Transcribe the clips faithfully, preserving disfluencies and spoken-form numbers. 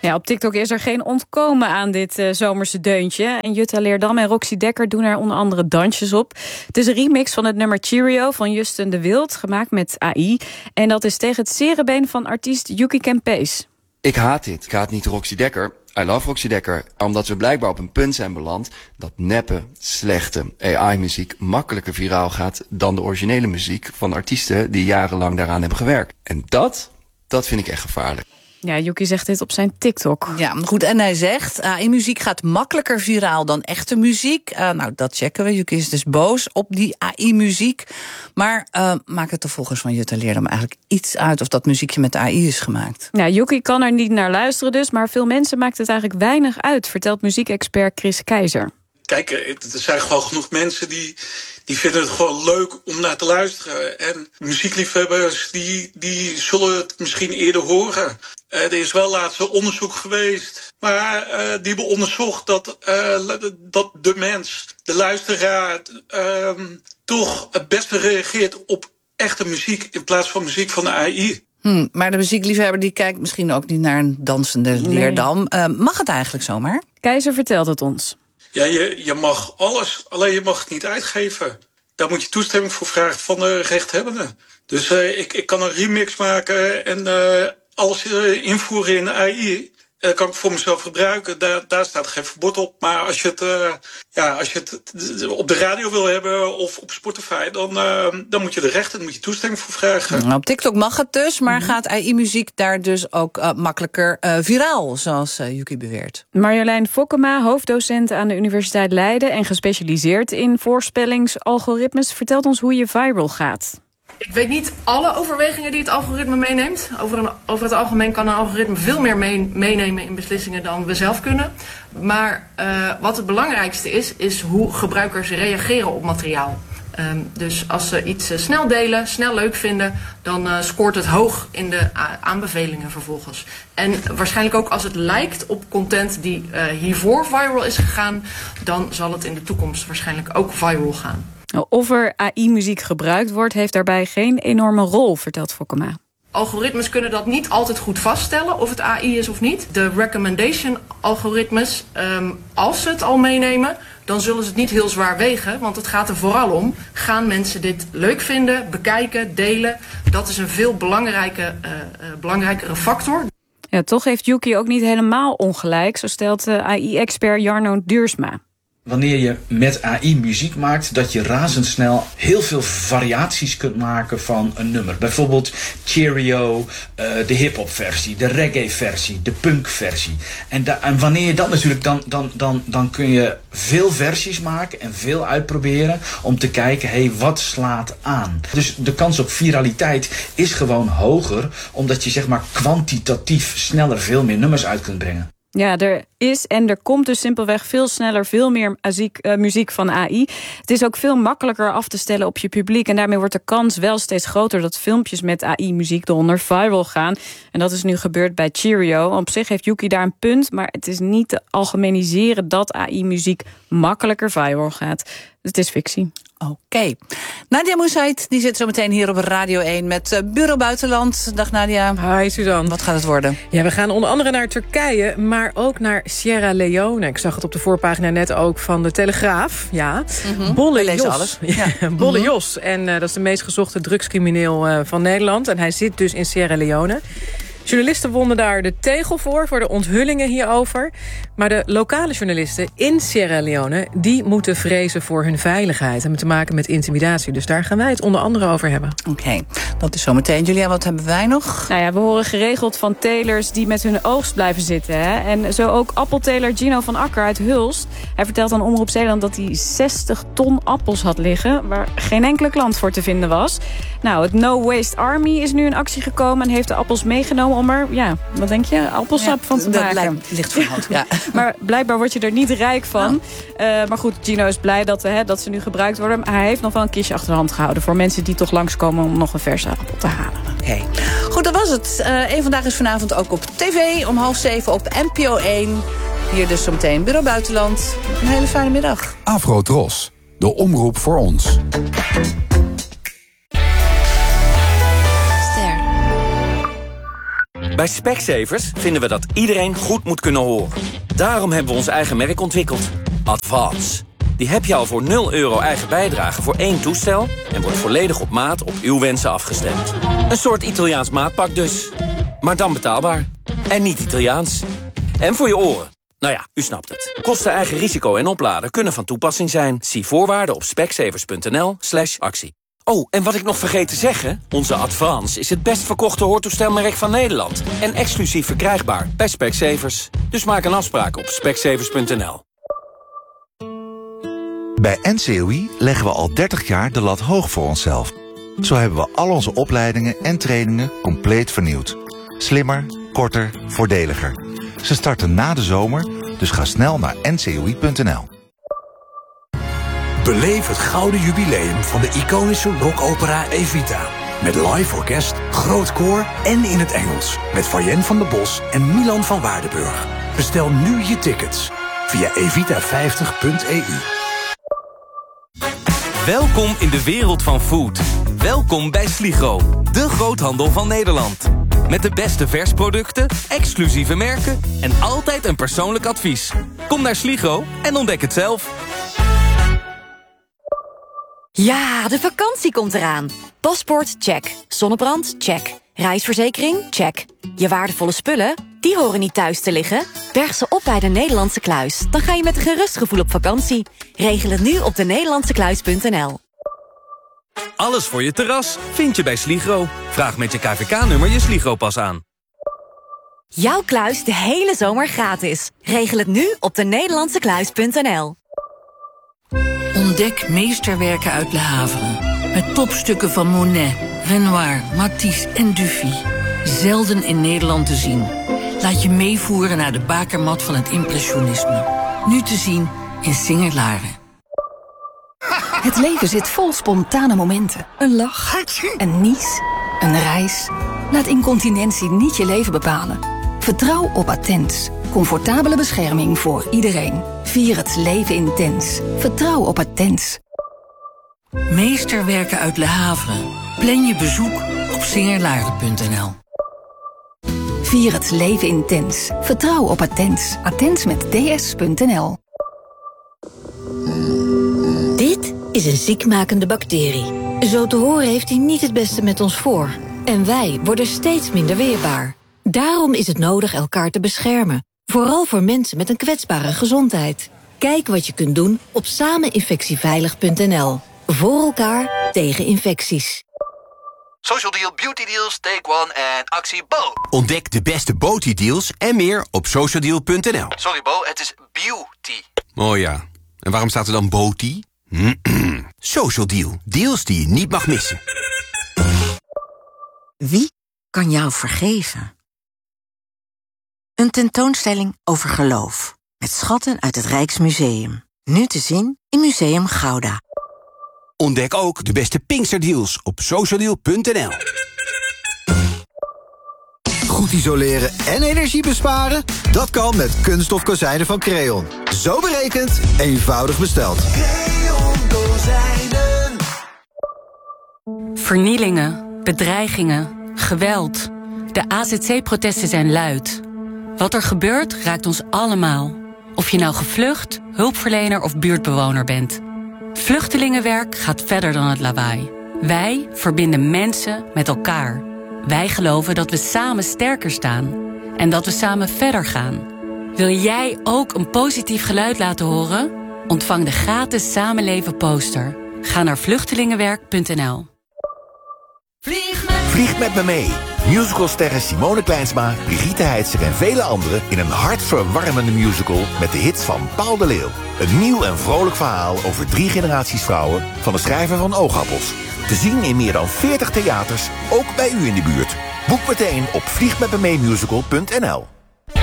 Ja, op TikTok is er geen ontkomen aan dit uh, zomerse deuntje. En Jutta Leerdam en Roxy Dekker doen er onder andere dansjes op. Het is een remix van het nummer Cheerio van Justin de Wild, gemaakt met A I. En dat is tegen het zere been van artiest Yuki Kempees. Ik haat dit. Ik haat niet Roxy Dekker. I love Roxy Dekker. Omdat we blijkbaar op een punt zijn beland dat neppe, slechte A I-muziek makkelijker viraal gaat dan de originele muziek van artiesten die jarenlang daaraan hebben gewerkt. En dat, dat vind ik echt gevaarlijk. Ja, Yuki zegt dit op zijn TikTok. Ja, goed. En hij zegt, A I-muziek gaat makkelijker viraal dan echte muziek. Uh, nou, dat checken we. Yuki is dus boos op die A I-muziek. Maar uh, maakt het de volgers van Jutta Leerdam eigenlijk iets uit of dat muziekje met A I is gemaakt? Ja, Yuki kan er niet naar luisteren dus, maar veel mensen maakt het eigenlijk weinig uit, vertelt muziekexpert Chris Keizer. Kijk, er zijn gewoon genoeg mensen die, die vinden het gewoon leuk om naar te luisteren. En muziekliefhebbers die, die zullen het misschien eerder horen. Uh, er is wel laatst een onderzoek geweest, maar uh, die hebben onderzocht dat, uh, dat de mens, de luisteraar, uh, toch het beste reageert op echte muziek in plaats van muziek van de A I. Hmm, maar de muziekliefhebber die kijkt misschien ook niet naar een dansende Leerdam. Nee. Uh, mag het eigenlijk zomaar? Keizer vertelt het ons. Ja, je, je mag alles, alleen je mag het niet uitgeven. Daar moet je toestemming voor vragen van de rechthebbende. Dus uh, ik, ik kan een remix maken en uh, alles uh, invoeren in A I. Dat uh, kan ik voor mezelf gebruiken. Daar, daar staat geen verbod op. Maar als je het, uh, ja, als je het op de radio wil hebben of op Spotify, dan, uh, dan moet je de rechten, dan moet je toestemming voor vragen. Nou, op TikTok mag het dus, maar mm-hmm. gaat A I-muziek daar dus ook uh, makkelijker uh, viraal, zoals uh, Yuki beweert? Marjolein Fokkema, hoofddocent aan de Universiteit Leiden en gespecialiseerd in voorspellingsalgoritmes, vertelt ons hoe je viral gaat. Ik weet niet alle overwegingen die het algoritme meeneemt. Over, een, over het algemeen kan een algoritme veel meer mee, meenemen in beslissingen dan we zelf kunnen. Maar uh, wat het belangrijkste is, is hoe gebruikers reageren op materiaal. Um, dus als ze iets uh, snel delen, snel leuk vinden, dan uh, scoort het hoog in de a- aanbevelingen vervolgens. En waarschijnlijk ook als het lijkt op content die uh, hiervoor viral is gegaan, dan zal het in de toekomst waarschijnlijk ook viral gaan. Of er A I-muziek gebruikt wordt, heeft daarbij geen enorme rol, vertelt Fokkema. Algoritmes kunnen dat niet altijd goed vaststellen of het A I is of niet. De recommendation-algoritmes, um, als ze het al meenemen, dan zullen ze het niet heel zwaar wegen. Want het gaat er vooral om, gaan mensen dit leuk vinden, bekijken, delen? Dat is een veel belangrijke, uh, uh, belangrijkere factor. Ja, toch heeft Yuki ook niet helemaal ongelijk, zo stelt uh, A I-expert Jarno Duursma. Wanneer je met A I muziek maakt, dat je razendsnel heel veel variaties kunt maken van een nummer. Bijvoorbeeld Cheerio, uh, de hip-hop versie, de reggae versie, de punk versie. En, da- en wanneer je dat natuurlijk, dan, dan, dan, dan kun je veel versies maken en veel uitproberen om te kijken, hé, hey, wat slaat aan? Dus de kans op viraliteit is gewoon hoger, omdat je zeg maar kwantitatief sneller veel meer nummers uit kunt brengen. Ja, er is en er komt dus simpelweg veel sneller veel meer muziek, uh, muziek van A I. Het is ook veel makkelijker af te stellen op je publiek. En daarmee wordt de kans wel steeds groter dat filmpjes met A I-muziek eronder viral gaan. En dat is nu gebeurd bij Cheerio. Op zich heeft Yuki daar een punt, maar het is niet te algemeniseren dat A I-muziek makkelijker viral gaat. Het is fictie. Oké. Okay. Nadia Moussaïd, die zit zo meteen hier op Radio één met uh, Bureau Buitenland. Dag Nadia. Hi Suzanne. Wat gaat het worden? Ja, we gaan onder andere naar Turkije, maar ook naar Sierra Leone. Ik zag het op de voorpagina net ook van de Telegraaf. Ja, mm-hmm. Bolle Jos. Alles. Ja, ja. Bolle mm-hmm. Jos. En uh, dat is de meest gezochte drugscrimineel uh, van Nederland. En hij zit dus in Sierra Leone. Journalisten wonnen daar de tegel voor, voor de onthullingen hierover. Maar de lokale journalisten in Sierra Leone, die moeten vrezen voor hun veiligheid. En te maken met intimidatie. Dus daar gaan wij het onder andere over hebben. Oké, okay, dat is zometeen. Julia, wat hebben wij nog? Nou ja, we horen geregeld van telers die met hun oogst blijven zitten. Hè? En zo ook appelteler Gino van Akker uit Hulst. Hij vertelt aan Omroep Zeeland dat hij zestig ton appels had liggen, waar geen enkele klant voor te vinden was. Nou, het No Waste Army is nu in actie gekomen en heeft de appels meegenomen om er, ja, wat denk je, appelsap ja, van te dat maken. Lijkt, ligt voor hand, ja. Maar blijkbaar word je er niet rijk van. Oh. Uh, maar goed, Gino is blij dat, hè, dat ze nu gebruikt worden. Maar hij heeft nog wel een kistje achter de hand gehouden voor mensen die toch langskomen om nog een verse appel te halen. Oké. Okay. Goed, dat was het. Uh, Eén Vandaag is vanavond ook op tv om half zeven op N P O één. Hier dus zometeen Bureau Buitenland. Een hele fijne middag. Afro Tros, de omroep voor ons. Bij Specsavers vinden we dat iedereen goed moet kunnen horen. Daarom hebben we ons eigen merk ontwikkeld. Advance. Die heb je al voor nul euro eigen bijdrage voor één toestel... en wordt volledig op maat op uw wensen afgestemd. Een soort Italiaans maatpak dus. Maar dan betaalbaar. En niet Italiaans. En voor je oren. Nou ja, u snapt het. Kosten, eigen risico en opladen kunnen van toepassing zijn. Zie voorwaarden op specsavers.nl slash actie. Oh, en wat ik nog vergeet te zeggen... onze Advance is het best verkochte hoortoestelmerk van Nederland. En exclusief verkrijgbaar bij Specsavers. Dus maak een afspraak op specsavers punt n l. Bij N C O I leggen we al dertig jaar de lat hoog voor onszelf. Zo hebben we al onze opleidingen en trainingen compleet vernieuwd. Slimmer, korter, voordeliger. Ze starten na de zomer, dus ga snel naar n c o i punt n l. Beleef het gouden jubileum van de iconische rockopera Evita. Met live orkest, groot koor en in het Engels. Met Fayen van der Bos en Milan van Waardenburg. Bestel nu je tickets via evita vijftig punt e u. Welkom in de wereld van food. Welkom bij Sligro, de groothandel van Nederland. Met de beste versproducten, exclusieve merken en altijd een persoonlijk advies. Kom naar Sligro en ontdek het zelf. Ja, de vakantie komt eraan. Paspoort, check. Zonnebrand, check. Reisverzekering, check. Je waardevolle spullen, die horen niet thuis te liggen. Berg ze op bij de Nederlandse Kluis. Dan ga je met een gerust gevoel op vakantie. Regel het nu op de nederlandse kluis punt n l. Alles voor je terras vind je bij Sligro. Vraag met je K V K-nummer je Sligro-pas aan. Jouw kluis de hele zomer gratis. Regel het nu op de nederlandse kluis punt n l. Ontdek meesterwerken uit Le Havre. Met topstukken van Monet, Renoir, Matisse en Dufy. Zelden in Nederland te zien. Laat je meevoeren naar de bakermat van het impressionisme. Nu te zien in Singer-Laren. Het leven zit vol spontane momenten. Een lach, een nies, een reis. Laat incontinentie niet je leven bepalen. Vertrouw op Attens. Comfortabele bescherming voor iedereen. Vier het leven intens. Vertrouw op Attens. Meesterwerken uit Le Havre. Plan je bezoek op singerlaren punt n l. Vier het leven intens. Vertrouw op Attens. Attens met d s punt n l. Dit is een ziekmakende bacterie. Zo te horen heeft hij niet het beste met ons voor. En wij worden steeds minder weerbaar. Daarom is het nodig elkaar te beschermen. Vooral voor mensen met een kwetsbare gezondheid. Kijk wat je kunt doen op sameninfectieveilig punt n l. Voor elkaar tegen infecties. Social Deal, Beauty Deals, Take One en actie Bo. Ontdek de beste Beauty Deals en meer op social deal punt n l. Sorry Bo, het is beauty. Oh ja, en waarom staat er dan Beauty? Social Deal, deals die je niet mag missen. Wie kan jou vergeven? Een tentoonstelling over geloof. Met schatten uit het Rijksmuseum. Nu te zien in Museum Gouda. Ontdek ook de beste Pinksterdeals op social deal punt n l. Goed isoleren en energie besparen? Dat kan met kunststof kozijnen van Creon. Zo berekend, eenvoudig besteld. Creon kozijnen. Vernielingen, bedreigingen, geweld. De A Z C-protesten zijn luid. Wat er gebeurt raakt ons allemaal. Of je nou gevlucht, hulpverlener of buurtbewoner bent. Vluchtelingenwerk gaat verder dan het lawaai. Wij verbinden mensen met elkaar. Wij geloven dat we samen sterker staan. En dat we samen verder gaan. Wil jij ook een positief geluid laten horen? Ontvang de gratis Samenleven poster. Ga naar vluchtelingenwerk punt n l. Vlieg met, Vlieg met me mee. Musicalsterren Simone Kleinsma, Brigitte Heitzer en vele anderen in een hartverwarmende musical met de hits van Paul de Leeuw. Een nieuw en vrolijk verhaal over drie generaties vrouwen van de schrijver van Oogappels. Te zien in meer dan veertig theaters, ook bij u in de buurt. Boek meteen op vliegmetmemeemusical punt n l.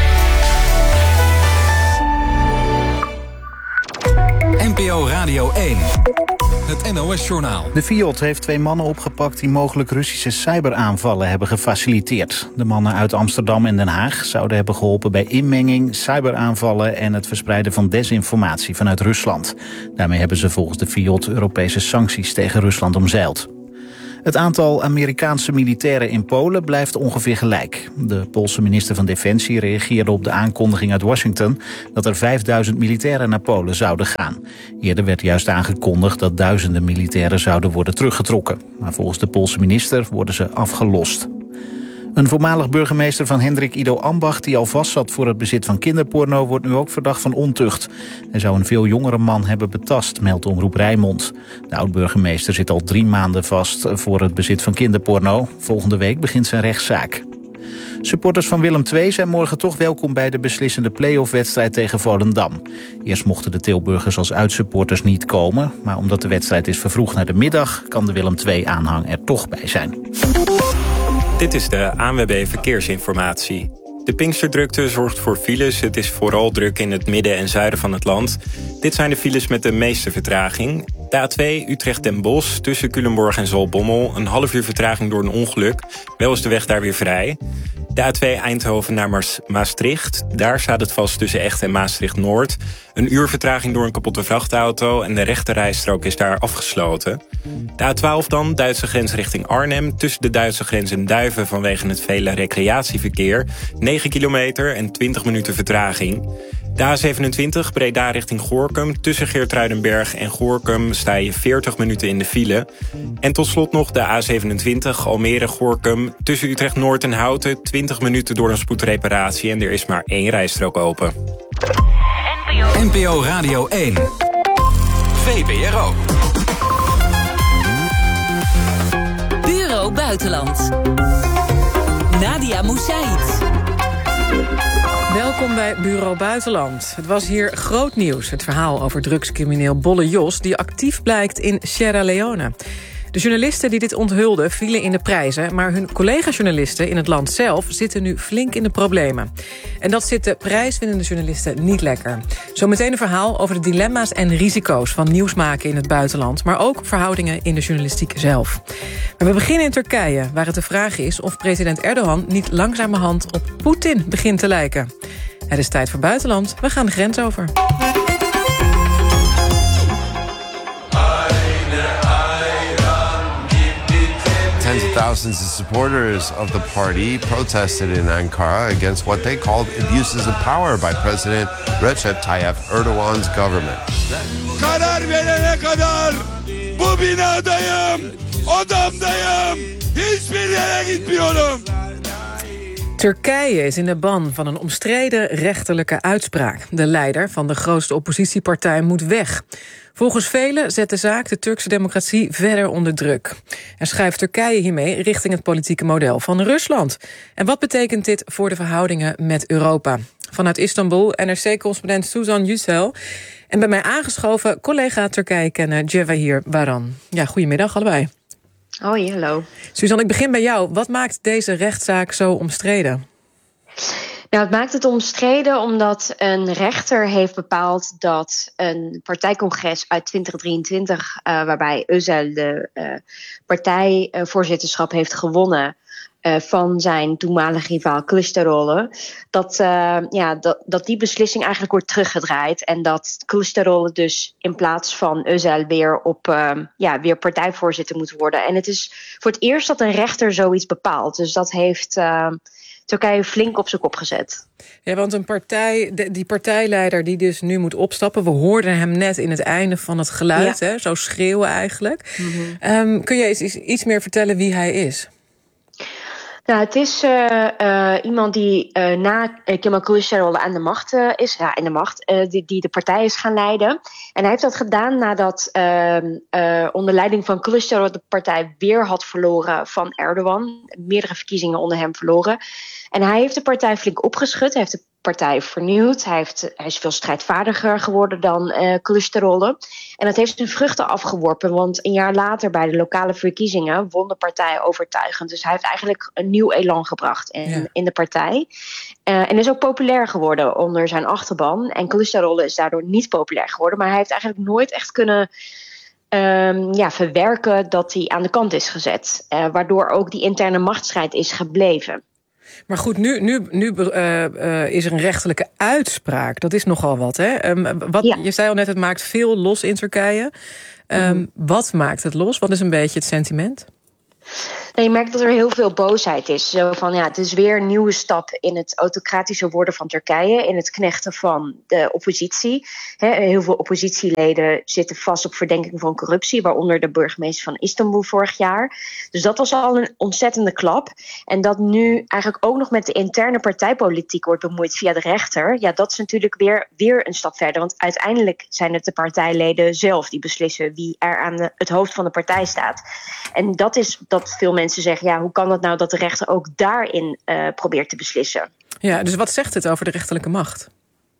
N P O Radio één. Het N O S-journaal. De Fiat heeft twee mannen opgepakt die mogelijk Russische cyberaanvallen hebben gefaciliteerd. De mannen uit Amsterdam en Den Haag zouden hebben geholpen bij inmenging, cyberaanvallen en het verspreiden van desinformatie vanuit Rusland. Daarmee hebben ze volgens de Fiat Europese sancties tegen Rusland omzeild. Het aantal Amerikaanse militairen in Polen blijft ongeveer gelijk. De Poolse minister van Defensie reageerde op de aankondiging uit Washington dat er vijfduizend militairen naar Polen zouden gaan. Eerder werd juist aangekondigd dat duizenden militairen zouden worden teruggetrokken. Maar volgens de Poolse minister worden ze afgelost. Een voormalig burgemeester van Hendrik Ido Ambacht die al vastzat voor het bezit van kinderporno wordt nu ook verdacht van ontucht. Hij zou een veel jongere man hebben betast, meldt Omroep Rijnmond. De oud-burgemeester zit al drie maanden vast voor het bezit van kinderporno. Volgende week begint zijn rechtszaak. Supporters van Willem twee zijn morgen toch welkom bij de beslissende play-off-wedstrijd tegen Volendam. Eerst mochten de Tilburgers als uitsupporters niet komen, maar omdat de wedstrijd is vervroegd naar de middag kan de Willem twee aanhang er toch bij zijn. Dit is de A N W B Verkeersinformatie. De Pinksterdrukte zorgt voor files. Het is vooral druk in het midden en zuiden van het land. Dit zijn de files met de meeste vertraging. De A twee Utrecht-Den Bosch tussen Culemborg en Zaltbommel. Een half uur vertraging door een ongeluk. Wel is de weg daar weer vrij. De A twee Eindhoven naar Maas- Maastricht. Daar staat het vast tussen Echt en Maastricht-Noord. Een uur vertraging door een kapotte vrachtauto en de rechterrijstrook is daar afgesloten. De A twaalf dan, Duitse grens richting Arnhem. Tussen de Duitse grens en Duiven vanwege het vele recreatieverkeer. negen kilometer en twintig minuten vertraging. De A zevenentwintig, Breda richting Gorinchem. Tussen Geertruidenberg en Gorinchem sta je veertig minuten in de file. En tot slot nog de A zevenentwintig, Almere-Gorinchem. Tussen Utrecht-Noord en Houten, twintig minuten door een spoedreparatie. En er is maar één rijstrook open. N P O Radio één. V P R O. Bureau Buitenland. Nadia Moussaïd. Welkom bij Bureau Buitenland. Het was hier groot nieuws, het verhaal over drugscrimineel Bolle Jos die actief blijkt in Sierra Leone. De journalisten die dit onthulden vielen in de prijzen, maar hun collega-journalisten in het land zelf zitten nu flink in de problemen. En dat zit de prijswinnende journalisten niet lekker. Zometeen een verhaal over de dilemma's en risico's van nieuws maken in het buitenland, maar ook verhoudingen in de journalistiek zelf. Maar we beginnen in Turkije, waar het de vraag is of president Erdogan niet langzamerhand op Poetin begint te lijken. Het is tijd voor buitenland, we gaan de grens over. Tens of thousands of supporters of the party protested in Ankara against what they called abuses of power by President Recep Tayyip Erdogan's government. Karar verene kadar bu binadayım, odamdayım, hiçbir yere gitmiyorum. Turkije is in de ban van een omstreden rechterlijke uitspraak. De leider van de grootste oppositiepartij moet weg. Volgens velen zet de zaak de Turkse democratie verder onder druk. En schuift Turkije hiermee richting het politieke model van Rusland. En wat betekent dit voor de verhoudingen met Europa? Vanuit Istanbul, N R C-correspondent Suzan Yücel. En bij mij aangeschoven collega Turkije-kenner Cevahir Baran. Ja, goedemiddag allebei. Hoi, hallo. Suzan, ik begin bij jou. Wat maakt deze rechtszaak zo omstreden? Nou, het maakt het omstreden omdat een rechter heeft bepaald dat een partijcongres uit twintig drieëntwintig, uh, waarbij Özel de uh, partijvoorzitterschap heeft gewonnen, Uh, van zijn toenmalige rivaal Kılıçdaroğlu, dat, uh, ja, dat, dat die beslissing eigenlijk wordt teruggedraaid en dat Kılıçdaroğlu dus in plaats van Özel weer, op, uh, ja, weer partijvoorzitter moet worden. En het is voor het eerst dat een rechter zoiets bepaalt. Dus dat heeft uh, Turkije flink op zijn kop gezet. Ja, want een partij, die partijleider die dus nu moet opstappen, we hoorden hem net in het einde van het geluid, ja. hè, zo schreeuwen eigenlijk. Mm-hmm. Um, kun je eens iets meer vertellen wie hij is? Nou, het is uh, uh, iemand die uh, na uh, Kemal Kılıçdaroğlu aan de macht uh, is, ja, in de macht, uh, die, die de partij is gaan leiden. En hij heeft dat gedaan nadat uh, uh, onder leiding van Kılıçdaroğlu de partij weer had verloren van Erdogan. Meerdere verkiezingen onder hem verloren. En hij heeft de partij flink opgeschud. Hij heeft de partij vernieuwd. Hij, heeft, hij is veel strijdvaardiger geworden dan uh, Kılıçdaroğlu. En dat heeft zijn vruchten afgeworpen. Want een jaar later bij de lokale verkiezingen won de partij overtuigend. Dus hij heeft eigenlijk een nieuw elan gebracht in, ja. in de partij. Uh, en is ook populair geworden onder zijn achterban. En Kılıçdaroğlu is daardoor niet populair geworden. Maar hij heeft eigenlijk nooit echt kunnen Um, ja, verwerken dat hij aan de kant is gezet. Uh, waardoor ook die interne machtsstrijd is gebleven. Maar goed, nu, nu, nu uh, uh, is er een rechterlijke uitspraak. Dat is nogal wat, hè? Um, wat, ja. Je zei al net, het maakt veel los in Turkije. Um, mm-hmm. Wat maakt het los? Wat is een beetje het sentiment? Nee, je merkt dat er heel veel boosheid is. Zo van, ja, het is weer een nieuwe stap in het autocratische worden van Turkije, in het knechten van de oppositie. He, heel veel oppositieleden zitten vast op verdenking van corruptie, waaronder de burgemeester van Istanbul vorig jaar. Dus dat was al een ontzettende klap. En dat nu eigenlijk ook nog met de interne partijpolitiek wordt bemoeid via de rechter, ja, dat is natuurlijk weer, weer een stap verder. Want uiteindelijk zijn het de partijleden zelf die beslissen wie er aan de, het hoofd van de partij staat. En dat is dat veel mensen zeggen, ja, hoe kan het nou dat de rechter ook daarin uh, probeert te beslissen? Ja, dus wat zegt het over de rechterlijke macht?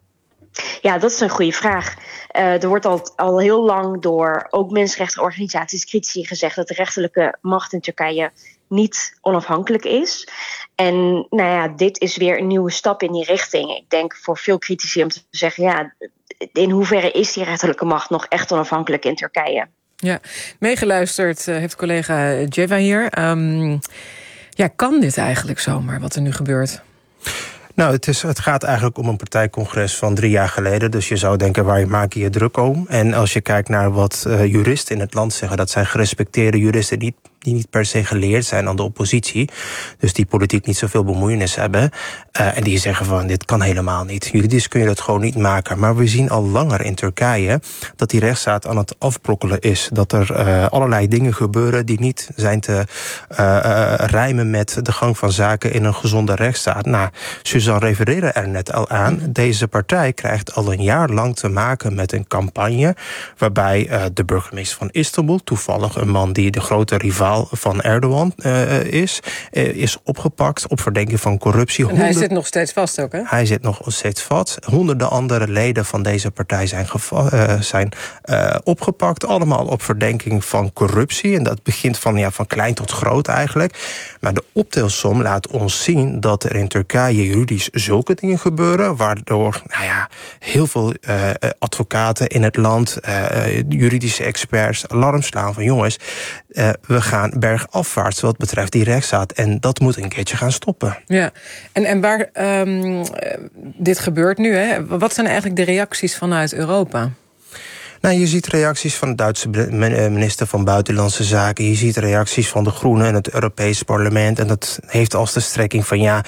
Ja, dat is een goede vraag. Uh, er wordt al, al heel lang door ook mensenrechtenorganisaties, critici gezegd dat de rechterlijke macht in Turkije niet onafhankelijk is. En nou ja, dit is weer een nieuwe stap in die richting. Ik denk voor veel critici om te zeggen, ja, in hoeverre is die rechterlijke macht nog echt onafhankelijk in Turkije? Ja, meegeluisterd uh, heeft collega Jeva hier. Um, ja, kan dit eigenlijk zomaar, wat er nu gebeurt? Nou, het, is, het gaat eigenlijk om een partijcongres van drie jaar geleden. Dus je zou denken, waar maak je je druk om? En als je kijkt naar wat uh, juristen in het land zeggen, dat zijn gerespecteerde juristen die, die niet per se geleerd zijn aan de oppositie. Dus die politiek niet zoveel bemoeienis hebben. Uh, en die zeggen van, dit kan helemaal niet. Juridisch kun je dat gewoon niet maken. Maar we zien al langer in Turkije dat die rechtsstaat aan het afbrokkelen is. Dat er uh, allerlei dingen gebeuren die niet zijn te uh, uh, rijmen met de gang van zaken in een gezonde rechtsstaat. Nou, Suzanne refereerde er net al aan. Deze partij krijgt al een jaar lang te maken met een campagne waarbij uh, de burgemeester van Istanbul, toevallig een man die de grote rivaal van Erdogan uh, is, uh, is opgepakt op verdenking van corruptie. En hij Honderd... zit nog steeds vast ook, hè? Hij zit nog steeds vast. Honderden andere leden van deze partij zijn, geva- uh, zijn uh, opgepakt. Allemaal op verdenking van corruptie. En dat begint van, ja, van klein tot groot eigenlijk. Maar de optelsom laat ons zien dat er in Turkije juridisch zulke dingen gebeuren, waardoor nou ja, heel veel uh, advocaten in het land, uh, juridische experts, alarm slaan van jongens, uh, we gaan bergafwaarts wat betreft die rechtsstaat. En dat moet een keertje gaan stoppen. Ja, en, en waar um, dit gebeurt nu, hè? Wat zijn eigenlijk de reacties vanuit Europa? Nou, je ziet reacties van de Duitse minister van Buitenlandse Zaken. Je ziet reacties van de Groenen en het Europees Parlement. En dat heeft als de strekking van ja,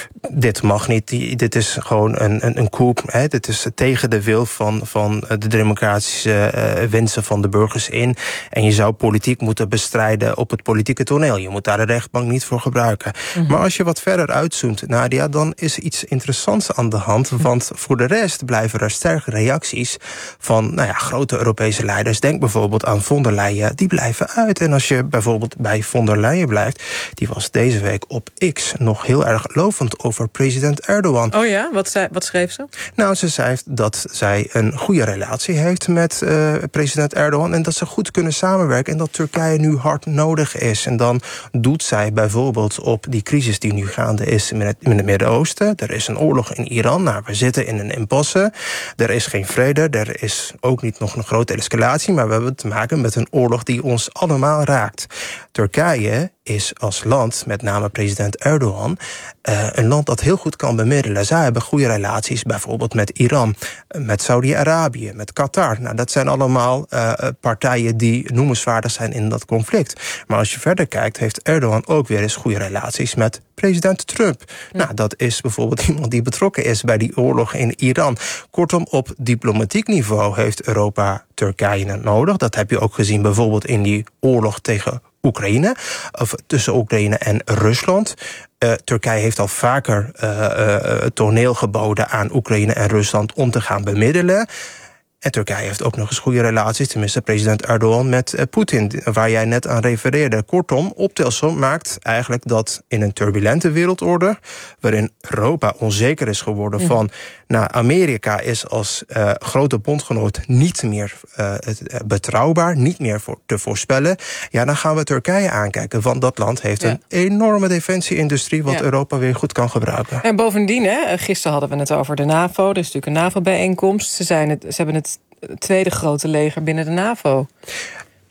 dit mag niet. Dit is gewoon een, een, een coup. Hè. Dit is tegen de wil van, van de democratische uh, wensen van de burgers in. En je zou politiek moeten bestrijden op het politieke toneel. Je moet daar de rechtbank niet voor gebruiken. Mm-hmm. Maar als je wat verder uitzoomt, Nadia, dan is iets interessants aan de hand. Want voor de rest blijven er sterke reacties van nou ja, grote Europese leiders. Denk bijvoorbeeld aan von der Leyen. Die blijven uit. En als je bijvoorbeeld bij von der Leyen blijft, die was deze week op X nog heel erg lovend over president Erdogan. Oh ja? Wat, zei, wat schreef ze? Nou, ze zei dat zij een goede relatie heeft met uh, president Erdogan en dat ze goed kunnen samenwerken en dat Turkije nu hard nodig is. En dan doet zij bijvoorbeeld op die crisis die nu gaande is in het, in het Midden-Oosten. Er is een oorlog in Iran. Nou, we zitten in een impasse. Er is geen vrede. Er is ook niet nog een grote escalatie, maar we hebben te maken met een oorlog die ons allemaal raakt. Turkije is als land, met name president Erdogan, uh, een land dat heel goed kan bemiddelen. Zij hebben goede relaties bijvoorbeeld met Iran, met Saudi-Arabië, met Qatar. Nou, dat zijn allemaal uh, partijen die noemenswaardig zijn in dat conflict. Maar als je verder kijkt, heeft Erdogan ook weer eens goede relaties met president Trump. Ja. Nou, dat is bijvoorbeeld iemand die betrokken is bij die oorlog in Iran. Kortom, op diplomatiek niveau heeft Europa Turkije nodig. Dat heb je ook gezien bijvoorbeeld in die oorlog tegen Oekraïne, of tussen Oekraïne en Rusland. Uh, Turkije heeft al vaker uh, uh, toneel geboden aan Oekraïne en Rusland om te gaan bemiddelen. En Turkije heeft ook nog eens goede relaties, tenminste president Erdogan, met uh, Poetin, waar jij net aan refereerde. Kortom, optelsom maakt eigenlijk dat in een turbulente wereldorde, waarin Europa onzeker is geworden ja. van, nou, Amerika is als uh, grote bondgenoot niet meer uh, betrouwbaar, niet meer voor, te voorspellen. Ja, dan gaan we Turkije aankijken, want dat land heeft ja. een enorme defensieindustrie, wat ja. Europa weer goed kan gebruiken. En bovendien, hè, gisteren hadden we het over de NAVO, er is natuurlijk een NAVO-bijeenkomst. Ze, zijn het, ze hebben het tweede grote leger binnen de NAVO.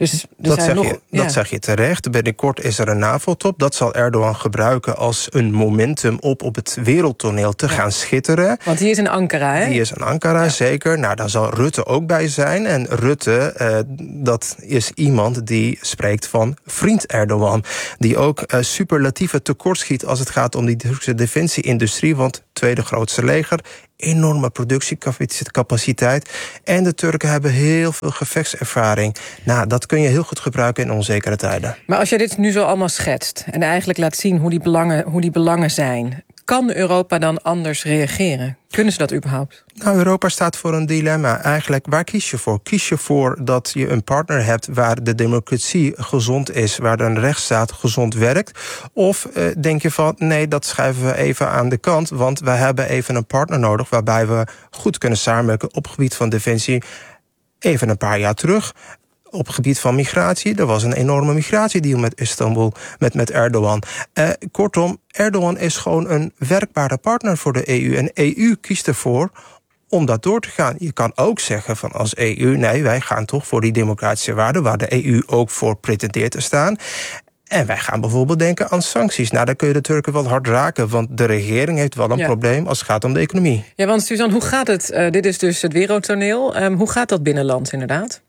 Dus er dat, zijn zeg nog, je, ja. dat zeg je terecht. Binnenkort is er een NAVO-top. Dat zal Erdogan gebruiken als een momentum op op het wereldtoneel te ja. gaan schitteren. Want die is in Ankara, hè? Die is in Ankara, ja. zeker. Nou, daar zal Rutte ook bij zijn. En Rutte, uh, dat is iemand die spreekt van vriend Erdogan. Die ook uh, superlatieve tekortschiet als het gaat om die Turkse defensie-industrie. Want tweede grootste leger, enorme productiecapaciteit. En de Turken hebben heel veel gevechtservaring. Nou, dat kun je heel goed gebruiken in onzekere tijden. Maar als je dit nu zo allemaal schetst en eigenlijk laat zien hoe die belangen, hoe die belangen zijn, kan Europa dan anders reageren? Kunnen ze dat überhaupt? Nou, Europa staat voor een dilemma. Eigenlijk, waar kies je voor? Kies je voor dat je een partner hebt waar de democratie gezond is, waar een rechtsstaat gezond werkt? Of uh, denk je van, nee, dat schuiven we even aan de kant, want wij hebben even een partner nodig waarbij we goed kunnen samenwerken op het gebied van defensie. Even een paar jaar terug, op het gebied van migratie, er was een enorme migratiedeal met Istanbul, met, met Erdogan. Uh, kortom, Erdogan is gewoon een werkbare partner voor de E U. En de E U kiest ervoor om dat door te gaan. Je kan ook zeggen van als E U, nee, wij gaan toch voor die democratische waarden, waar de E U ook voor pretendeert te staan. En wij gaan bijvoorbeeld denken aan sancties. Nou, dan kun je de Turken wel hard raken, want de regering heeft wel een ja. probleem als het gaat om de economie. Ja, want Suzanne, hoe gaat het? Uh, dit is dus het wereldtoneel. Um, hoe gaat dat binnenlands inderdaad?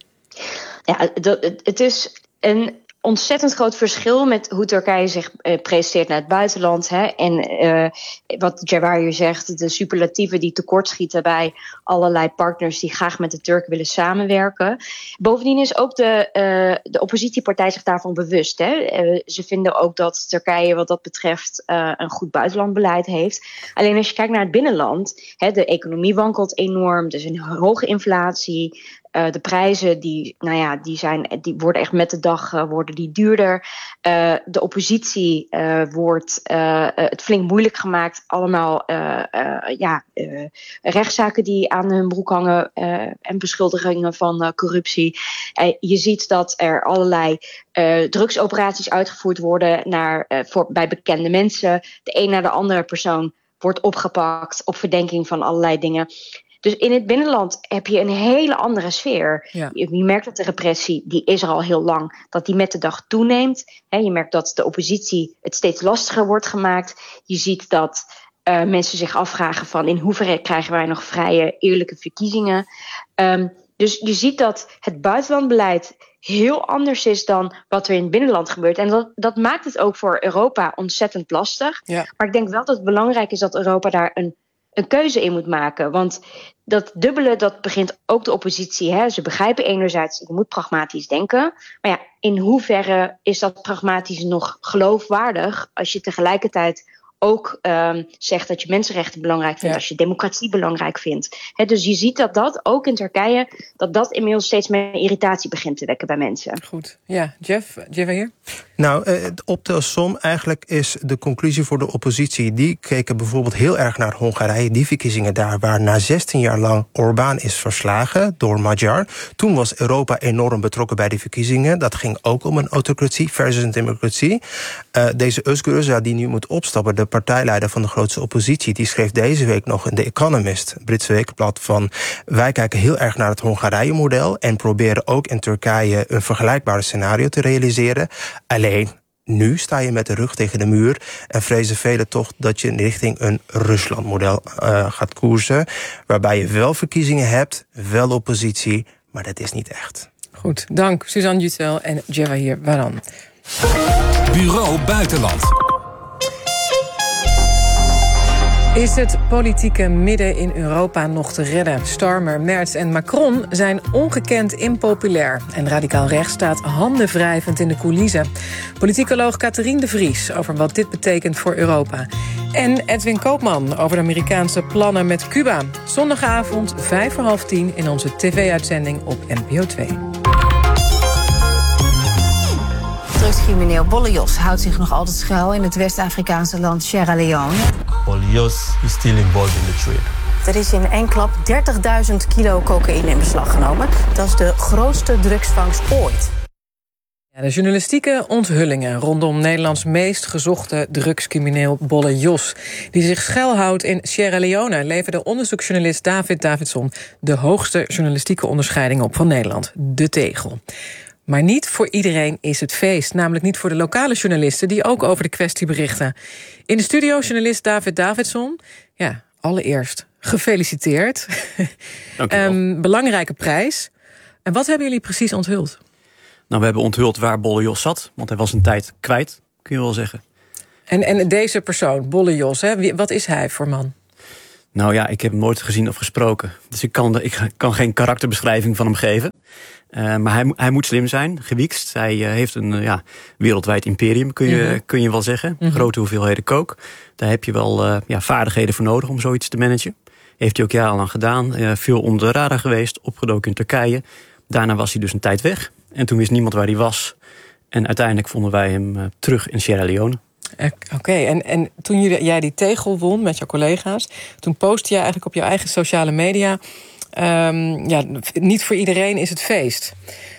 Ja, het is een ontzettend groot verschil met hoe Turkije zich uh, presenteert naar het buitenland. Hè. En uh, wat Jawar hier zegt, de superlatieven die tekortschieten bij allerlei partners die graag met de Turken willen samenwerken. Bovendien is ook de, uh, de oppositiepartij zich daarvan bewust. Hè. Uh, ze vinden ook dat Turkije wat dat betreft uh, een goed buitenlandbeleid heeft. Alleen als je kijkt naar het binnenland, hè, de economie wankelt enorm, er is een hoge inflatie. Uh, de prijzen die, nou ja, die, zijn, die worden echt met de dag uh, worden die duurder. Uh, de oppositie uh, wordt uh, uh, het flink moeilijk gemaakt. Allemaal uh, uh, ja, uh, rechtszaken die aan hun broek hangen uh, en beschuldigingen van uh, corruptie. Uh, je ziet dat er allerlei uh, drugsoperaties uitgevoerd worden naar, uh, voor, bij bekende mensen. De een naar de andere persoon wordt opgepakt op verdenking van allerlei dingen. Dus in het binnenland heb je een hele andere sfeer. Ja. Je, je merkt dat de repressie, die is er al heel lang, dat die met de dag toeneemt. He, je merkt dat de oppositie het steeds lastiger wordt gemaakt. Je ziet dat uh, mensen zich afvragen van in hoeverre krijgen wij nog vrije, eerlijke verkiezingen. Um, dus je ziet dat het buitenlandbeleid heel anders is dan wat er in het binnenland gebeurt. En dat, dat maakt het ook voor Europa ontzettend lastig. Ja. Maar ik denk wel dat het belangrijk is dat Europa daar een een keuze in moet maken. Want dat dubbele, dat begint ook de oppositie. Hè. Ze begrijpen enerzijds, je moet pragmatisch denken. Maar ja, in hoeverre is dat pragmatisch nog geloofwaardig als je tegelijkertijd ook um, zegt dat je mensenrechten belangrijk vindt, ja. als je democratie belangrijk vindt. He, dus je ziet dat dat, ook in Turkije, dat dat inmiddels steeds meer irritatie begint te wekken bij mensen. Goed. Ja, Jeff, Jeff hier? Nou, uh, op de som eigenlijk is de conclusie voor de oppositie, die keken bijvoorbeeld heel erg naar Hongarije, die verkiezingen daar, waar na zestien jaar lang Orbán is verslagen door Magyar. Toen was Europa enorm betrokken bij die verkiezingen. Dat ging ook om een autocratie versus een democratie. Uh, deze Özgür Özel die nu moet opstappen, de partijleider van de grootste oppositie, die schreef deze week nog in The Economist, een Britse weekblad, van wij kijken heel erg naar het Hongarije-model en proberen ook in Turkije een vergelijkbaar scenario te realiseren. Alleen, nu sta je met de rug tegen de muur en vrezen velen toch dat je richting een Rusland-model uh, gaat koersen, waarbij je wel verkiezingen hebt, wel oppositie, maar dat is niet echt. Goed, dank Suzanne Yücel en Jawahir Baran. Bureau Buitenland. Is het politieke midden in Europa nog te redden? Starmer, Merz en Macron zijn ongekend impopulair. En radicaal rechts staat handenwrijvend in de coulissen. Politicoloog Catherine de Vries over wat dit betekent voor Europa. En Edwin Koopman over de Amerikaanse plannen met Cuba. Zondagavond, vijf voor half tien in onze tv-uitzending op N P O twee. Drugscrimineel Bolle Jos houdt zich nog altijd schuil in het West-Afrikaanse land Sierra Leone. Bolle Jos is still involved in the trade. Er is in één klap dertigduizend kilo cocaïne in beslag genomen. Dat is de grootste drugsvangst ooit. Ja, de journalistieke onthullingen rondom Nederlands meest gezochte drugscrimineel Bolle Jos, die zich schuilhoudt in Sierra Leone, leverde onderzoeksjournalist David Davidson de hoogste journalistieke onderscheiding op van Nederland, de Tegel. Maar niet voor iedereen is het feest. Namelijk niet voor de lokale journalisten die ook over de kwestie berichten. In de studio journalist David Davidson. Ja, allereerst gefeliciteerd. Dank u wel. um, belangrijke prijs. En wat hebben jullie precies onthuld? Nou, we hebben onthuld waar Bolle Jos zat. Want hij was een tijd kwijt, kun je wel zeggen. En, en deze persoon, Bolle Jos, hè, wie, wat is hij voor man? Nou ja, ik heb hem nooit gezien of gesproken. Dus ik kan, ik kan geen karakterbeschrijving van hem geven. Uh, maar hij, hij moet slim zijn, gewiekst. Hij uh, heeft een uh, ja, wereldwijd imperium, kun je, mm-hmm. kun je wel zeggen. Mm-hmm. Grote hoeveelheden kook. Daar heb je wel uh, ja, vaardigheden voor nodig om zoiets te managen. Heeft hij ook jarenlang gedaan. Uh, veel onder de radar geweest, opgedoken in Turkije. Daarna was hij dus een tijd weg. En toen wist niemand waar hij was. En uiteindelijk vonden wij hem uh, terug in Sierra Leone. Oké, okay, en, en toen jij die tegel won met jouw collega's, toen postte jij eigenlijk op jouw eigen sociale media, Um, ja, niet voor iedereen is het feest.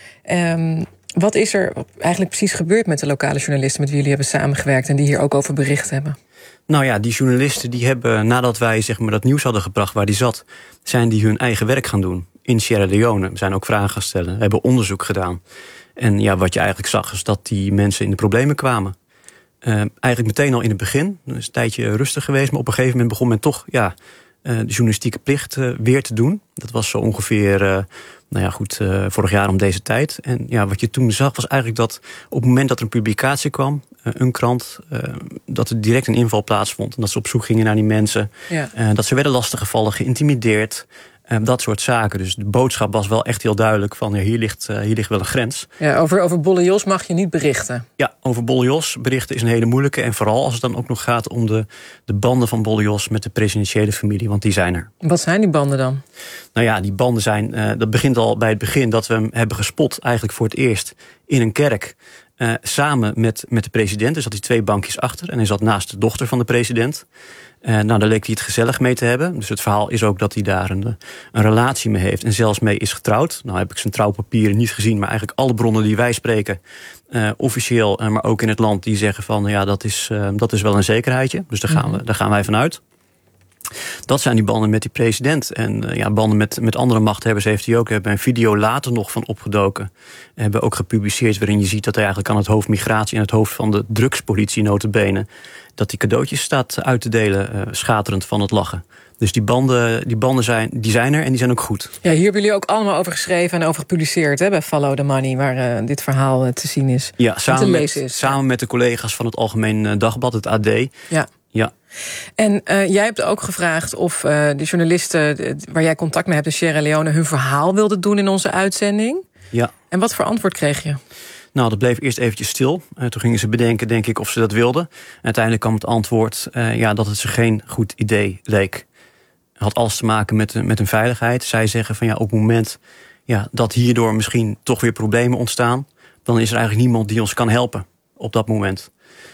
Um, wat is er eigenlijk precies gebeurd met de lokale journalisten met wie jullie hebben samengewerkt en die hier ook over bericht hebben? Nou ja, die journalisten die hebben, nadat wij zeg maar, dat nieuws hadden gebracht waar die zat, zijn die hun eigen werk gaan doen in Sierra Leone. We zijn ook vragen gaan stellen, hebben onderzoek gedaan. En ja, wat je eigenlijk zag is dat die mensen in de problemen kwamen. Uh, eigenlijk meteen al in het begin, er is een tijdje rustig geweest, maar op een gegeven moment begon men toch ja, uh, de journalistieke plicht uh, weer te doen. Dat was zo ongeveer uh, nou ja, goed, uh, vorig jaar om deze tijd. En ja, wat je toen zag was eigenlijk dat op het moment dat er een publicatie kwam, uh, een krant, uh, dat er direct een inval plaatsvond. En dat ze op zoek gingen naar die mensen. Ja. Uh, dat ze werden lastiggevallen, geïntimideerd. Uh, dat soort zaken. Dus de boodschap was wel echt heel duidelijk van ja, hier, ligt, uh, hier ligt wel een grens. Ja, over, over Bolle Jos mag je niet berichten. Ja, over Bolle Jos berichten is een hele moeilijke. En vooral als het dan ook nog gaat om de, de banden van Bolle Jos met de presidentiële familie. Want die zijn er. Wat zijn die banden dan? Nou ja, die banden zijn, uh, dat begint al bij het begin dat we hem hebben gespot eigenlijk voor het eerst in een kerk. Uh, samen met, met de president. Er zat hij twee bankjes achter en hij zat naast de dochter van de president. Uh, nou, daar leek hij het gezellig mee te hebben. Dus het verhaal is ook dat hij daar een, een relatie mee heeft en zelfs mee is getrouwd. Nou heb ik zijn trouwpapieren niet gezien, maar eigenlijk alle bronnen die wij spreken, uh, officieel, uh, maar ook in het land, die zeggen van ja, dat is, uh, dat is wel een zekerheidje. Dus daar gaan, we, daar gaan wij vanuit. Dat zijn die banden met die president. En uh, ja, banden met, met andere machthebbers heeft hij ook. We hebben een video later nog van opgedoken. We hebben ook gepubliceerd waarin je ziet dat hij eigenlijk aan het hoofd migratie en het hoofd van de drugspolitie nota bene, dat hij cadeautjes staat uit te delen, uh, schaterend van het lachen. Dus die banden, die banden zijn, die zijn er en die zijn ook goed. Ja, hier hebben jullie ook allemaal over geschreven en over gepubliceerd, hè, bij Follow the Money, waar uh, dit verhaal uh, te zien is. Ja, samen, te met, lezen is. samen met de collega's van het Algemeen Dagblad, het A D. Ja. Ja. En uh, jij hebt ook gevraagd of uh, de journalisten uh, waar jij contact mee hebt in Sierra Leone hun verhaal wilden doen in onze uitzending. Ja. En wat voor antwoord kreeg je? Nou, dat bleef eerst eventjes stil. Uh, toen gingen ze bedenken, denk ik, of ze dat wilden. En uiteindelijk kwam het antwoord uh, ja, dat het ze geen goed idee leek. Het had alles te maken met, met hun veiligheid. Zij zeggen van ja, op het moment ja, dat hierdoor misschien toch weer problemen ontstaan, dan is er eigenlijk niemand die ons kan helpen op dat moment.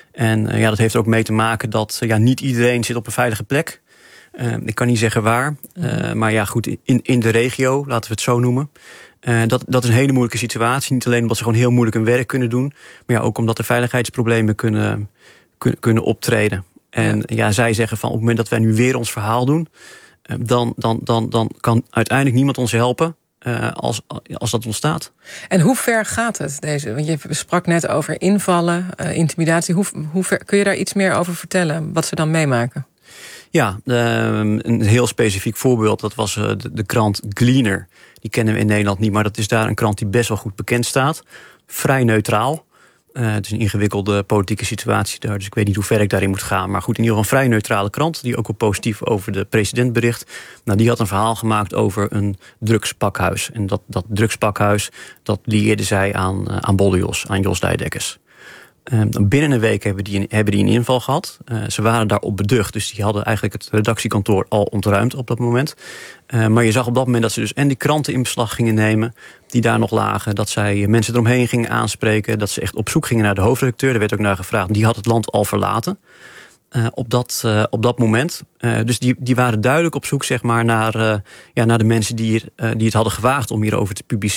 En uh, ja, dat heeft er ook mee te maken dat uh, ja, niet iedereen zit op een veilige plek. Uh, ik kan niet zeggen waar. Uh, maar ja, goed, in, in de regio, laten we het zo noemen. Uh, dat, dat is een hele moeilijke situatie. Niet alleen omdat ze gewoon heel moeilijk hun werk kunnen doen, maar ja, ook omdat er veiligheidsproblemen kunnen, kunnen, kunnen optreden. En ja. ja, zij zeggen van op het moment dat wij nu weer ons verhaal doen, uh, dan, dan, dan, dan kan uiteindelijk niemand ons helpen. Uh, als, als dat ontstaat. En hoe ver gaat het? Deze? Want je sprak net over invallen, uh, intimidatie. Hoe, hoe ver, kun je daar iets meer over vertellen? Wat ze dan meemaken? Ja, uh, een heel specifiek voorbeeld. Dat was uh, de, de krant Gleaner. Die kennen we in Nederland niet, maar dat is daar een krant die best wel goed bekend staat. Vrij neutraal. Uh, het is een ingewikkelde politieke situatie daar, dus ik weet niet hoe ver ik daarin moet gaan. Maar goed, in ieder geval een vrij neutrale krant, die ook wel positief over de president bericht. Nou, die had een verhaal gemaakt over een drugspakhuis. En dat, dat drugspakhuis, dat lieerde zij aan, uh, aan Bolle Jos, aan Jos Dijdekkers. Uh, binnen een week hebben die, hebben die een inval gehad. Uh, ze waren daarop beducht, dus die hadden eigenlijk het redactiekantoor al ontruimd op dat moment. Uh, maar je zag op dat moment dat ze dus en die kranten in beslag gingen nemen die daar nog lagen, dat zij mensen eromheen gingen aanspreken, dat ze echt op zoek gingen naar de hoofdredacteur. Er werd ook naar gevraagd, die had het land al verlaten uh, op, dat, uh, op dat moment. Uh, dus die, die waren duidelijk op zoek zeg maar, naar, uh, ja, naar de mensen die, uh, die het hadden gewaagd om hierover te publiceren.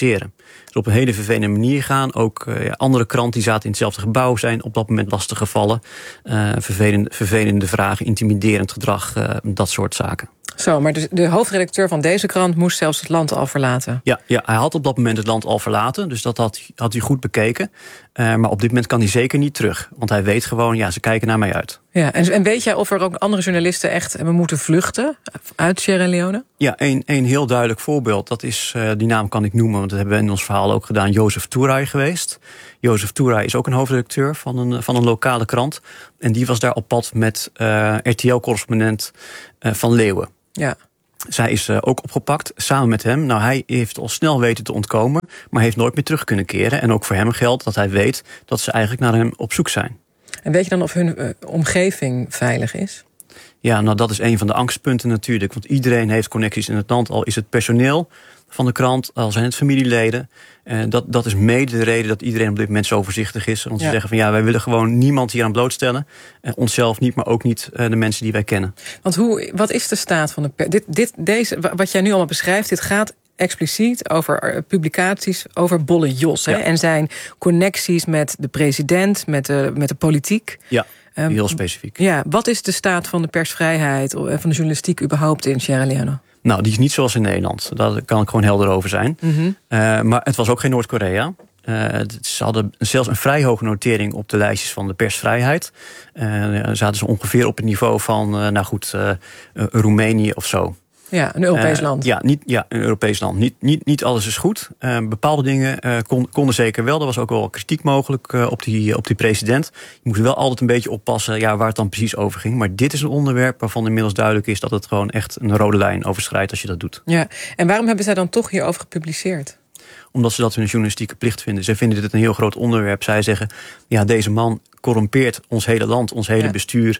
Dus op een hele vervelende manier gaan. Ook uh, ja, andere kranten die zaten in hetzelfde gebouw zijn op dat moment lastig gevallen. Uh, vervelende, vervelende vragen, intimiderend gedrag, uh, dat soort zaken. Zo, maar de, de hoofdredacteur van deze krant moest zelfs het land al verlaten. Ja, ja, hij had op dat moment het land al verlaten. Dus dat had, had hij goed bekeken. Uh, maar op dit moment kan hij zeker niet terug. Want hij weet gewoon, ja, ze kijken naar mij uit. Ja, en, en weet jij of er ook andere journalisten echt hebben moeten vluchten uit Sierra Leone? Ja, een, een heel duidelijk voorbeeld. Dat is, uh, die naam kan ik noemen, want dat hebben we in ons verhaal ook gedaan. Joseph Touray geweest. Joseph Touray is ook een hoofdredacteur van een, van een lokale krant. En die was daar op pad met uh, R T L-correspondent uh, Van Leeuwen. Ja. Zij is uh, ook opgepakt, samen met hem. Nou, hij heeft al snel weten te ontkomen, maar heeft nooit meer terug kunnen keren. En ook voor hem geldt dat hij weet dat ze eigenlijk naar hem op zoek zijn. En weet je dan of hun uh, omgeving veilig is? Ja, nou dat is een van de angstpunten natuurlijk. Want iedereen heeft connecties in het land. Al is het personeel van de krant, al zijn het familieleden. Uh, dat, dat is mede de reden dat iedereen op dit moment zo voorzichtig is. Want ze ja. zeggen van ja, wij willen gewoon niemand hier aan blootstellen. Uh, onszelf niet, maar ook niet uh, de mensen die wij kennen. Want hoe, wat is de staat van de pers? Dit, dit, deze, wat jij nu allemaal beschrijft, dit gaat expliciet over uh, publicaties over Bolle Jos. Ja. Hè, en zijn connecties met de president, met de, met de politiek. Ja. Heel specifiek. Ja, wat is de staat van de persvrijheid en van de journalistiek überhaupt in Sierra Leone? Nou, die is niet zoals in Nederland. Daar kan ik gewoon helder over zijn. Mm-hmm. Uh, maar het was ook geen Noord-Korea. Uh, ze hadden zelfs een vrij hoge notering op de lijstjes van de persvrijheid. Uh, zaten ze ongeveer op het niveau van, uh, nou goed, uh, uh, Roemenië of zo. Ja, een Europees uh, land. Ja, niet, ja, een Europees land. Niet, niet, niet alles is goed. Uh, bepaalde dingen uh, kon, konden zeker wel. Er was ook wel kritiek mogelijk uh, op, die, op die president. Je moest wel altijd een beetje oppassen ja, waar het dan precies over ging. Maar dit is een onderwerp waarvan inmiddels duidelijk is dat het gewoon echt een rode lijn overschrijdt als je dat doet. Ja, en waarom hebben zij dan toch hierover gepubliceerd? Omdat ze dat hun journalistieke plicht vinden. Zij vinden dit een heel groot onderwerp. Zij zeggen, ja, deze man corrumpeert ons hele land, ons hele ja. bestuur,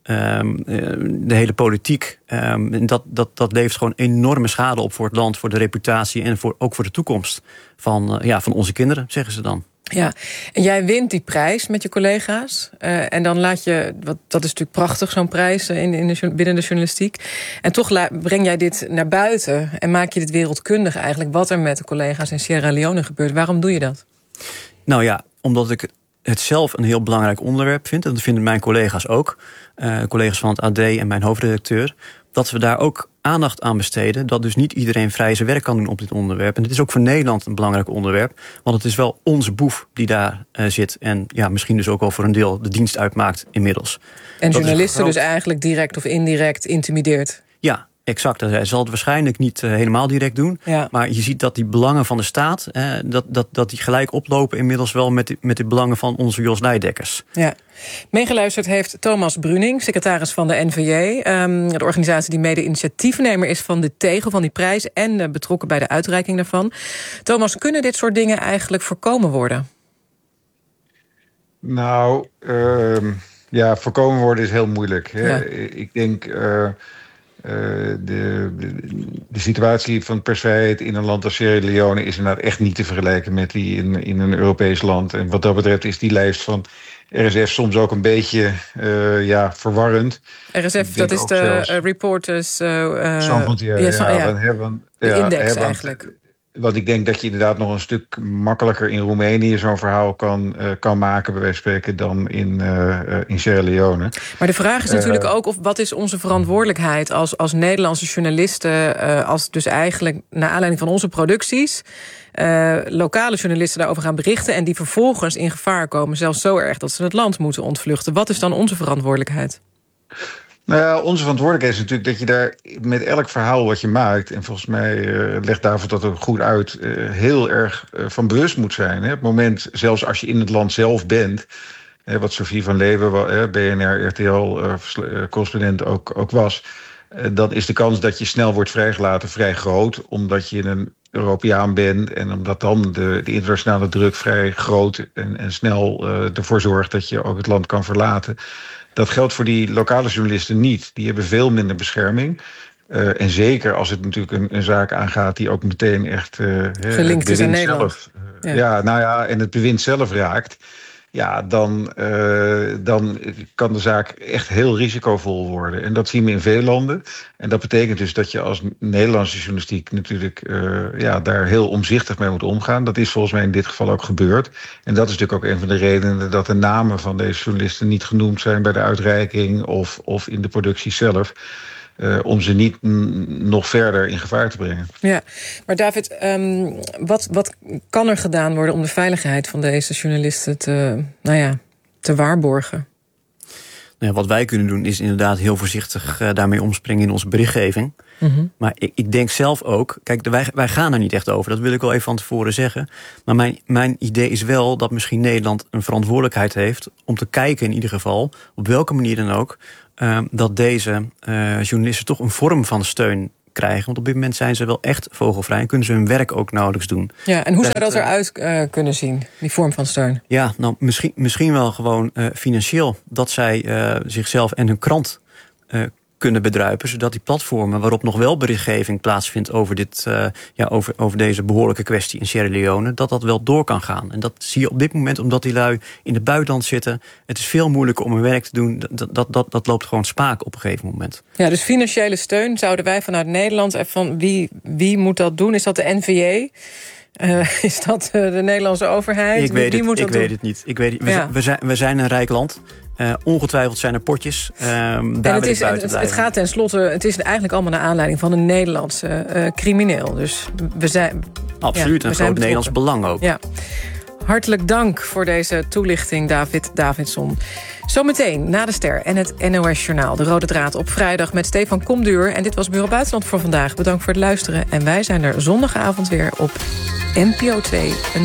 um, de hele politiek. Um, en dat, dat, dat levert gewoon enorme schade op voor het land, voor de reputatie en voor, ook voor de toekomst van, uh, ja, van onze kinderen, zeggen ze dan. Ja, en jij wint die prijs met je collega's. Uh, en dan laat je, wat, dat is natuurlijk prachtig, zo'n prijs in, in de, binnen de journalistiek. En toch la, breng jij dit naar buiten en maak je dit wereldkundig eigenlijk, wat er met de collega's in Sierra Leone gebeurt. Waarom doe je dat? Nou ja, omdat ik het zelf een heel belangrijk onderwerp vind. En dat vinden mijn collega's ook. Uh, collega's van het A D en mijn hoofdredacteur. Dat we daar ook aandacht aan besteden. Dat dus niet iedereen vrij zijn werk kan doen op dit onderwerp. En het is ook voor Nederland een belangrijk onderwerp. Want het is wel onze boef die daar uh, zit. En ja, misschien dus ook wel voor een deel de dienst uitmaakt inmiddels. En dat journalisten groot... dus eigenlijk direct of indirect intimideert. Ja, exact. Hij zal het waarschijnlijk niet uh, helemaal direct doen. Ja. Maar je ziet dat die belangen van de staat, uh, dat, dat, dat die gelijk oplopen inmiddels wel met de, met de belangen van onze Jos Leidekkers. Ja. Meegeluisterd heeft Thomas Bruning, secretaris van de N V J. Um, de organisatie die mede initiatiefnemer is van de tegel van die prijs en uh, betrokken bij de uitreiking daarvan. Thomas, kunnen dit soort dingen eigenlijk voorkomen worden? Nou, uh, ja, voorkomen worden is heel moeilijk. Hè? Ja. Ik denk... Uh, Uh, de, de, de situatie van persvrijheid in een land als Sierra Leone is inderdaad echt niet te vergelijken met die in, in een Europees land. En wat dat betreft is die lijst van R S F soms ook een beetje uh, ja, verwarrend. R S F, dat is de uh, Reporters... Uh, uh, ja, ja, ja, ja. Hebben, de ja, index hebben, eigenlijk. Want ik denk dat je inderdaad nog een stuk makkelijker in Roemenië zo'n verhaal kan, uh, kan maken, bij wijze van spreken, dan in, uh, uh, in Sierra Leone. Maar de vraag is natuurlijk uh, ook, of wat is onze verantwoordelijkheid als, als Nederlandse journalisten, uh, als dus eigenlijk naar aanleiding van onze producties, uh, lokale journalisten daarover gaan berichten en die vervolgens in gevaar komen, zelfs zo erg dat ze het land moeten ontvluchten. Wat is dan onze verantwoordelijkheid? Nou ja, onze verantwoordelijkheid is natuurlijk dat je daar met elk verhaal wat je maakt, en volgens mij uh, legt David dat ook goed uit, uh, heel erg uh, van bewust moet zijn. Hè? Op het moment, zelfs als je in het land zelf bent, hè, wat Sophie van Leeuwen, uh, B N R, R T L-correspondent uh, ook, ook was, uh, dan is de kans dat je snel wordt vrijgelaten vrij groot, omdat je een Europeaan bent en omdat dan de, de internationale druk vrij groot en, en snel uh, ervoor zorgt dat je ook het land kan verlaten. Dat geldt voor die lokale journalisten niet. Die hebben veel minder bescherming. Uh, en zeker als het natuurlijk een, een zaak aangaat die ook meteen echt uh, gelinkt is aan Nederland. Zelf, uh, ja. ja, nou ja, en het bewind zelf raakt. ja, dan, uh, dan kan de zaak echt heel risicovol worden. En dat zien we in veel landen. En dat betekent dus dat je als Nederlandse journalistiek natuurlijk uh, ja, daar heel omzichtig mee moet omgaan. Dat is volgens mij in dit geval ook gebeurd. En dat is natuurlijk ook een van de redenen dat de namen van deze journalisten niet genoemd zijn bij de uitreiking of, of in de productie zelf. Uh, om ze niet m- nog verder in gevaar te brengen. Ja, maar David, um, wat, wat kan er gedaan worden om de veiligheid van deze journalisten te, nou ja, te waarborgen? Nou ja, wat wij kunnen doen is inderdaad heel voorzichtig uh, daarmee omspringen in onze berichtgeving. Mm-hmm. Maar ik, ik denk zelf ook, kijk, wij, wij gaan er niet echt over. Dat wil ik wel even van tevoren zeggen. Maar mijn, mijn idee is wel dat misschien Nederland een verantwoordelijkheid heeft om te kijken in ieder geval, op welke manier dan ook, Uh, dat deze uh, journalisten toch een vorm van steun krijgen. Want op dit moment zijn ze wel echt vogelvrij en kunnen ze hun werk ook nauwelijks doen. Ja, en hoe zou dat eruit uh, kunnen zien, die vorm van steun? Ja, nou misschien, misschien wel gewoon uh, financieel. Dat zij uh, zichzelf en hun krant uh, kunnen bedruipen, zodat die platformen waarop nog wel berichtgeving plaatsvindt over, dit, uh, ja, over, over deze behoorlijke kwestie in Sierra Leone, dat dat wel door kan gaan. En dat zie je op dit moment omdat die lui in het buitenland zitten. Het is veel moeilijker om hun werk te doen. Dat, dat, dat, dat loopt gewoon spaak op een gegeven moment. Ja, dus financiële steun zouden wij vanuit Nederland, van wie, wie moet dat doen? Is dat de N V A? Uh, is dat uh, de Nederlandse overheid? Ik weet, wie het, moet ik dat weet doen? het niet. Ik weet, we, ja. we, zijn, we zijn een rijk land. Uh, ongetwijfeld zijn er potjes. Uh, daar het, is, het, het gaat tenslotte, het is eigenlijk allemaal naar aanleiding van een Nederlandse uh, crimineel. Dus we zijn absoluut ja, een groot Nederlands belang ook. Ja. Hartelijk dank voor deze toelichting, David Davidson. Zometeen na de ster en het N O S Journaal. De Rode Draad op vrijdag met Stefan Komduur. En dit was Bureau Buitenland voor vandaag. Bedankt voor het luisteren. En wij zijn er zondagavond weer op N P O twee. Een